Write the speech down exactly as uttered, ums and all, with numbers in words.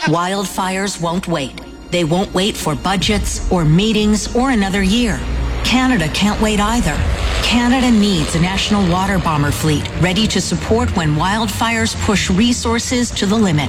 Wildfires won't wait. They won't wait for budgets or meetings or another year. Canada can't wait either. Canada needs a national water bomber fleet ready to support when wildfires push resources to the limit.